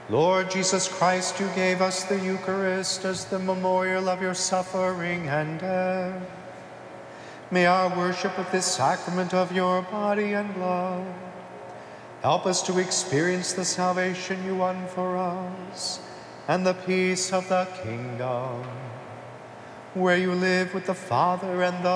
Lord Jesus Christ, you gave us the Eucharist as the memorial of your suffering and death. May our worship of this sacrament of your body and blood help us to experience the salvation you won for us and the peace of the kingdom, where you live with the Father and the